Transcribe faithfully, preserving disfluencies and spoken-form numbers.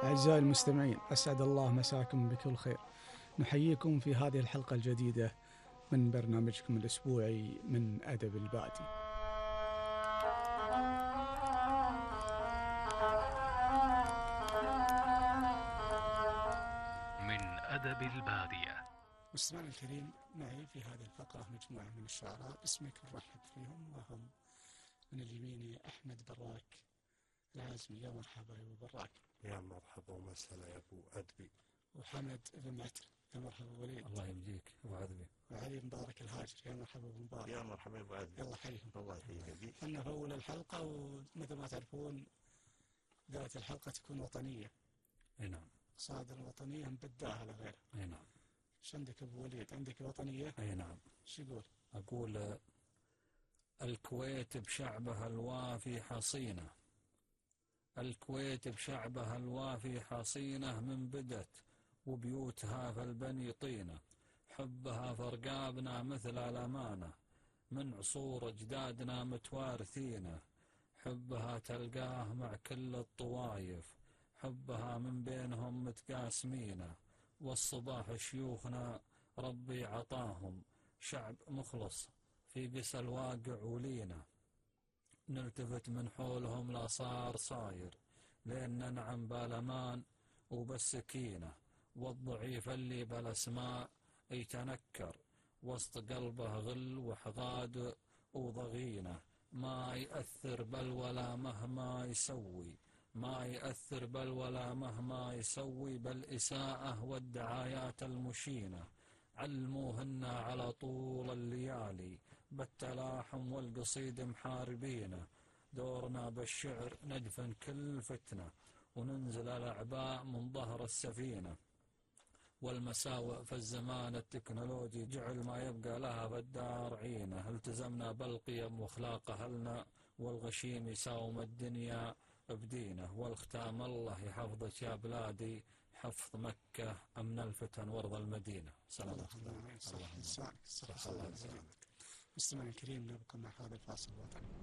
أعزائي المستمعين، أسعد الله مساكم بكل خير. نحييكم في هذه الحلقة الجديدة من برنامجكم الأسبوعي من أدب البادي. من أدب البادية. مستمعنا الكريم، معي في هذه الفقرة مجموعة من الشعراء باسمك نرحب فيهم، وهم من اليمين أحمد براك العازمي. يا مرحبا يا أبو براك. يا مرحبا ومسهلا يا أبو أدبي. وحمد بن عتر. يا مرحبا وليد. الله يمجيك أبو عدبي. وعلي مبارك الهاجر. يا مرحبا أبو مبارك. يا مرحبا يا أبو أدبي. يلا حيهم. الله يحييك. احنا في أول الحلقة، ومثل ما تعرفون بداية الحلقة تكون وطنية. اي نعم. صادر وطنية مبداها على غيره. اي نعم. ايش عندك ابو وليد؟ عندك وطنية؟ اي نعم. ايش يقول؟ اقول الكويت بشعبها الوافي حصينة، الكويت بشعبها الوافي حصينة، من بدت وبيوتها فالبني طينة، حبها فرقابنا مثل الأمانة، من عصور أجدادنا متوارثينه، حبها تلقاه مع كل الطوايف، حبها من بينهم متقاسمينه، والصباح شيوخنا ربي عطاهم، شعب مخلص في قس الواقع ولينا، نلتفت من حولهم لا صار صاير، لين ننعم بالامان وبالسكينة، والضعيف اللي بالاسماء يتنكر، وسط قلبه غل وحقاد وضغينه، ما يأثر بل ولا مهما يسوي، ما يأثر بل ولا مهما يسوي، بالإساءة والدعايات المشينة، علموهن على طول الليالي، بالتلاحم والقصيد محاربينه، دورنا بالشعر ندفن كل فتنة، وننزل الأعباء من ظهر السفينة، والمساوئ في الزمان التكنولوجي جعل ما يبقى لها بالدار عينه، التزمنا بالقيم واخلاق أهلنا، والغشيم يساوم الدنيا بدينه، والختام الله يحفظك يا بلادي، حفظ مكة أمن الفتن وارض المدينة. سلام الله. مستمعنا الكريم، نبقى مع هذا الفاصل الوطني.